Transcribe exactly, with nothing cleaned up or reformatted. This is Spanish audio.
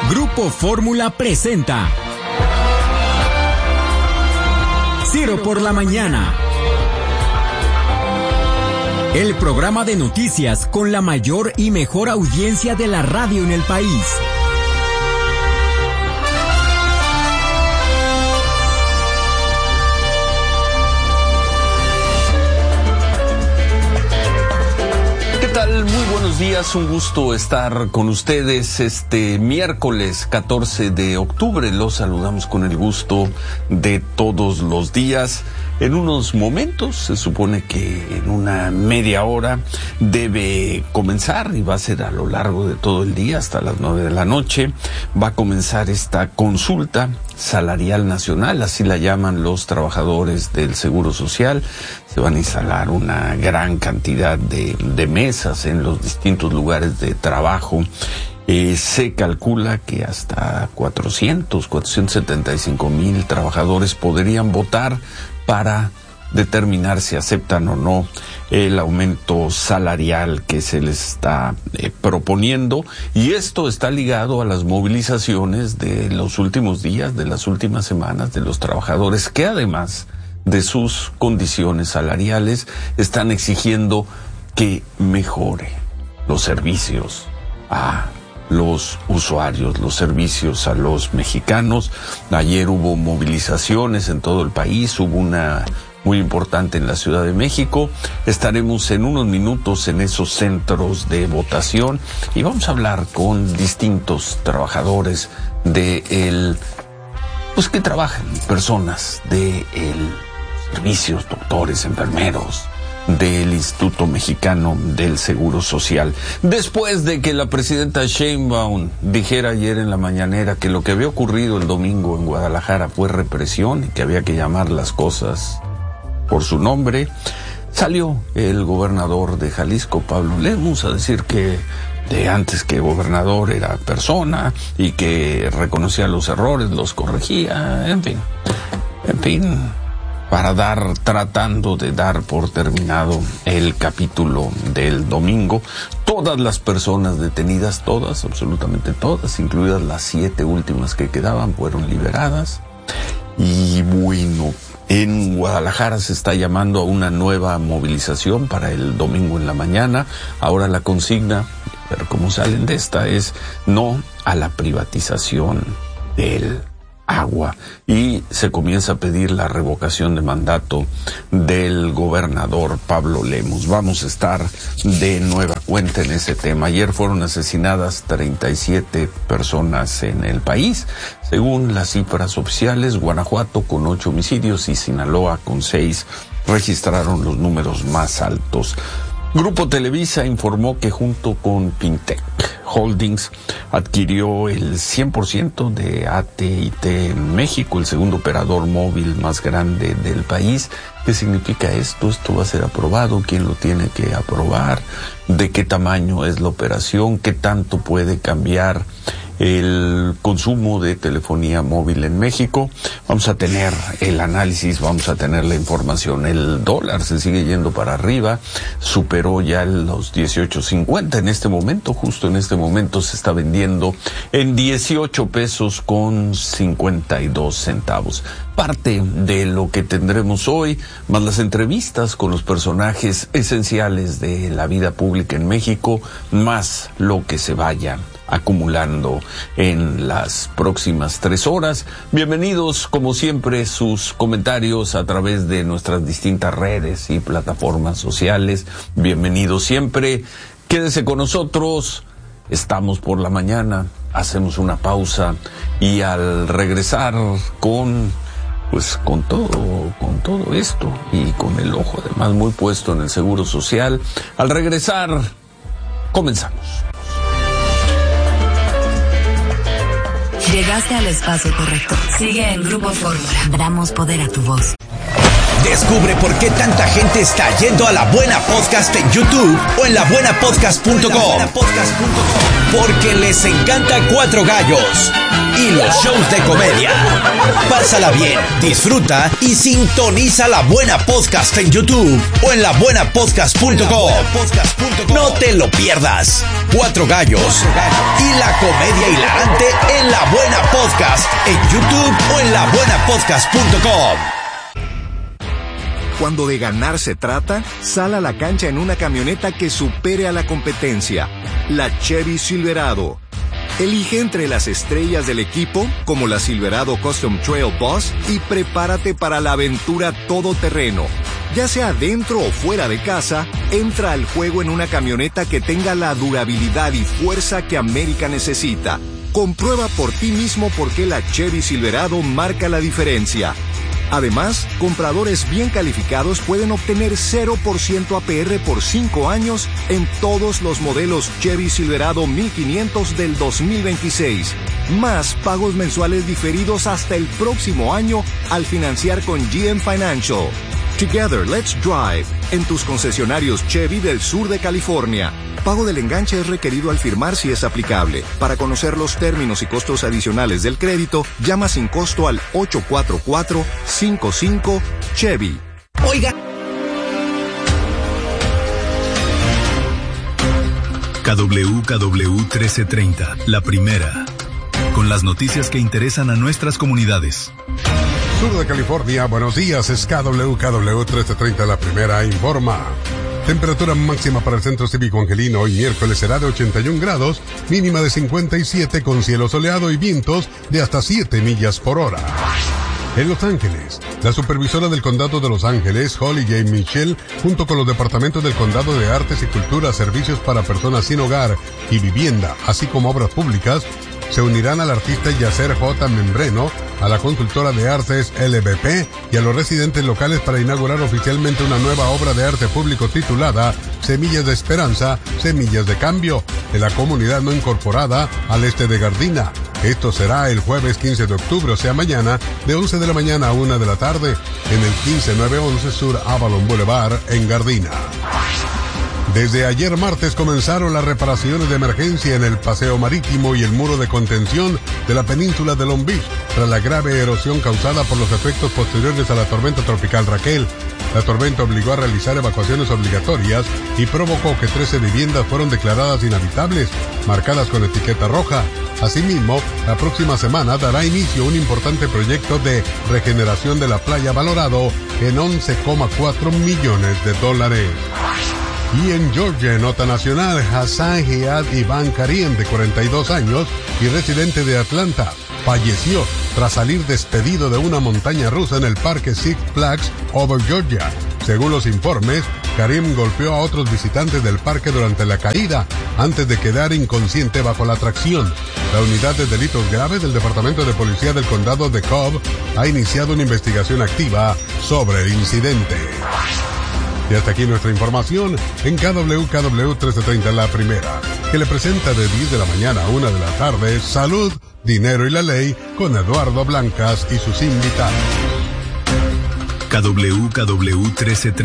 Grupo Fórmula presenta Ciro por la Mañana, el programa de noticias con la mayor y mejor audiencia de la radio en el país. Muy buenos días, un gusto estar con ustedes este miércoles catorce de octubre. Los saludamos con el gusto de todos los días. En unos momentos, se supone que en una media hora debe comenzar, y va a ser a lo largo de todo el día hasta las nueve de la noche, va a comenzar esta consulta salarial nacional, así la llaman los trabajadores del Seguro Social. Se van a instalar una gran cantidad de, de mesas en los distintos lugares de trabajo. Eh, se calcula que hasta cuatrocientos, cuatrocientos setenta y cinco mil trabajadores podrían votar para determinar si aceptan o no el aumento salarial que se les está eh, proponiendo, y esto está ligado a las movilizaciones de los últimos días, de las últimas semanas, de los trabajadores que además de sus condiciones salariales están exigiendo que mejore los servicios a los usuarios, los servicios a los mexicanos. Ayer hubo movilizaciones en todo el país, hubo una muy importante en la Ciudad de México. Estaremos en unos minutos en esos centros de votación y vamos a hablar con distintos trabajadores de el, pues que trabajan, personas de el servicios, doctores, enfermeros, del Instituto Mexicano del Seguro Social. Después de que la presidenta Sheinbaum dijera ayer en la mañanera que lo que había ocurrido el domingo en Guadalajara fue represión y que había que llamar las cosas por su nombre, salió el gobernador de Jalisco, Pablo Lemus, a decir que de antes que gobernador era persona y que reconocía los errores, los corregía, en fin, en fin, para dar, tratando de dar por terminado el capítulo del domingo. Todas las personas detenidas, todas, absolutamente todas, incluidas las siete últimas que quedaban, fueron liberadas. Y bueno, en Guadalajara se está llamando a una nueva movilización para el domingo en la mañana. Ahora la consigna, a ver cómo salen de esta, es no a la privatización del agua, y se comienza a pedir la revocación de mandato del gobernador Pablo Lemus. Vamos a estar de nueva cuenta en ese tema. Ayer fueron asesinadas treinta y siete personas en el país, según las cifras oficiales. Guanajuato con ocho homicidios y Sinaloa con seis registraron los números más altos. Grupo Televisa informó que junto con Fintech Holdings adquirió el cien por ciento de A T y T en México, el segundo operador móvil más grande del país. ¿Qué significa esto? Esto va a ser aprobado. ¿Quién lo tiene que aprobar? ¿De qué tamaño es la operación? ¿Qué tanto puede cambiar el consumo de telefonía móvil en México? Vamos a tener el análisis, vamos a tener la información. El dólar se sigue yendo para arriba, superó ya los dieciocho cincuenta en este momento, justo en este momento se está vendiendo en dieciocho pesos con cincuenta y dos centavos. Parte de lo que tendremos hoy, más las entrevistas con los personajes esenciales de la vida pública en México, más lo que se vaya acumulando en las próximas tres horas. Bienvenidos, como siempre, sus comentarios a través de nuestras distintas redes y plataformas sociales. Bienvenidos siempre. Quédese con nosotros. Estamos por la mañana, hacemos una pausa y al regresar con, pues con todo, con todo esto y con el ojo además muy puesto en el Seguro Social, al regresar, comenzamos. Llegaste al espacio correcto. Sigue en Grupo Fórmula. Damos poder a tu voz. Descubre por qué tanta gente está yendo a La Buena Podcast en YouTube o en la buena podcast punto com. Porque les encanta Cuatro Gallos y los shows de comedia. Pásala bien, disfruta y sintoniza La Buena Podcast en YouTube o en la buena podcast punto com. No te lo pierdas. Cuatro Gallos y la comedia hilarante en La Buena Podcast en YouTube o en la buena podcast punto com. Cuando de ganar se trata, sal a la cancha en una camioneta que supere a la competencia. La Chevy Silverado. Elige entre las estrellas del equipo, como la Silverado Custom Trail Boss, y prepárate para la aventura todoterreno. Ya sea dentro o fuera de casa, entra al juego en una camioneta que tenga la durabilidad y fuerza que América necesita. Comprueba por ti mismo por qué la Chevy Silverado marca la diferencia. Además, compradores bien calificados pueden obtener cero por ciento A P R por cinco años en todos los modelos Chevy Silverado mil quinientos del dos mil veintiséis. Más pagos mensuales diferidos hasta el próximo año al financiar con G M Financial. Together, let's drive en tus concesionarios Chevy del sur de California. Pago del enganche es requerido al firmar si es aplicable. Para conocer los términos y costos adicionales del crédito, llama sin costo al ocho cuatro cuatro, cinco cinco, Chevy. Oiga. K W K W trece treinta, la primera. Con las noticias que interesan a nuestras comunidades. Sur de California, buenos días, es K W K W trece treinta, la primera informa. Temperatura máxima para el Centro Cívico Angelino hoy miércoles será de ochenta y un grados, mínima de cincuenta y siete con cielo soleado y vientos de hasta siete millas por hora. En Los Ángeles, la supervisora del Condado de Los Ángeles, Holly J. Mitchell, junto con los departamentos del Condado de Artes y Cultura, Servicios para Personas Sin Hogar y Vivienda, así como Obras Públicas, se unirán al artista Yacer J. Membreno, a la consultora de artes L B P y a los residentes locales para inaugurar oficialmente una nueva obra de arte público titulada Semillas de Esperanza, Semillas de Cambio, en la comunidad no incorporada al este de Gardena. Esto será el jueves quince de octubre, o sea mañana, de once de la mañana a una de la tarde, en el quince nueve once Sur Avalon Boulevard en Gardena. Desde ayer martes comenzaron las reparaciones de emergencia en el paseo marítimo y el muro de contención de la península de Long Beach, tras la grave erosión causada por los efectos posteriores a la tormenta tropical Raquel. La tormenta obligó a realizar evacuaciones obligatorias y provocó que trece viviendas fueron declaradas inhabitables, marcadas con etiqueta roja. Asimismo, la próxima semana dará inicio un importante proyecto de regeneración de la playa valorado en once coma cuatro millones de dólares. Y en Georgia, nota nacional, Hassan Jihad Iván Karim, de cuarenta y dos años y residente de Atlanta, falleció tras salir despedido de una montaña rusa en el parque Six Flags Over Georgia. Según los informes, Karim golpeó a otros visitantes del parque durante la caída, antes de quedar inconsciente bajo la atracción. La unidad de delitos graves del Departamento de Policía del Condado de Cobb ha iniciado una investigación activa sobre el incidente. Y hasta aquí nuestra información en K W K W trece treinta, la primera, que le presenta de diez de la mañana a una de la tarde Salud, Dinero y la Ley con Eduardo Blancas y sus invitados. K W K W trece treinta.